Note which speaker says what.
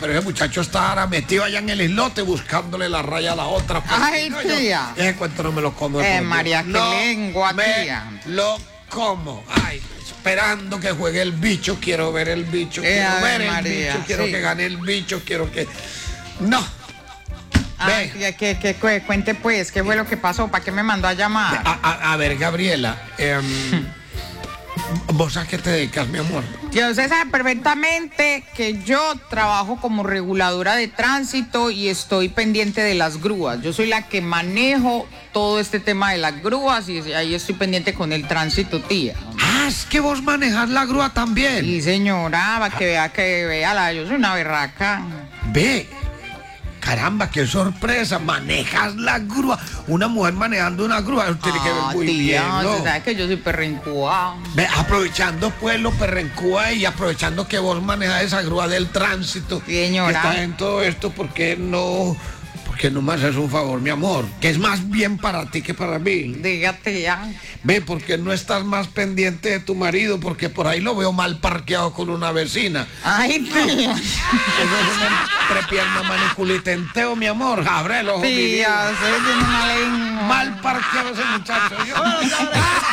Speaker 1: pero ese muchacho está ahora metido allá en el islote buscándole la raya a la otra.
Speaker 2: Ay, tía.
Speaker 1: Ese cuento no me lo como.
Speaker 2: María, qué lengua, tía.
Speaker 1: Lo como. Ay, esperando que juegue el bicho, quiero ver el bicho, quiero ver el
Speaker 2: María,
Speaker 1: bicho, quiero
Speaker 2: sí.
Speaker 1: que gane el bicho, quiero que... No.
Speaker 2: Ay, tía, que cuente pues, ¿qué fue lo que pasó? ¿Para qué me mandó a llamar?
Speaker 1: A ver, Gabriela, ¿vos a qué te dedicas, mi amor?
Speaker 2: Tía, usted sabe perfectamente que yo trabajo como reguladora de tránsito y estoy pendiente de las grúas. Yo soy la que manejo todo este tema de las grúas y ahí estoy pendiente con el tránsito, tía.
Speaker 1: Ah, es que vos manejas la grúa también.
Speaker 2: Sí, señora, para que vea, yo soy una berraca.
Speaker 1: Ve. Caramba, qué sorpresa, manejas la grúa. Una mujer manejando una grúa, eso tiene que ver muy
Speaker 2: tía,
Speaker 1: bien, ¿no?
Speaker 2: usted sabe que yo soy perrincúa.
Speaker 1: Ve, aprovechando pues lo perrencúa y aprovechando que vos manejas esa grúa del tránsito.
Speaker 2: Señora.
Speaker 1: Que estás en todo esto, ¿por qué no me haces un favor, mi amor? Que es más bien para ti que para mí.
Speaker 2: Dígate ya.
Speaker 1: Ve, ¿por qué no estás más pendiente de tu marido? Porque por ahí lo veo mal parqueado con una vecina.
Speaker 2: Ay, tía.
Speaker 1: Eso es una entrepierna maniculitenteo, mi amor. Abre el ojo, mi vida.
Speaker 2: Tía, usted tiene una lengua.
Speaker 1: Mal parqueado ese muchacho.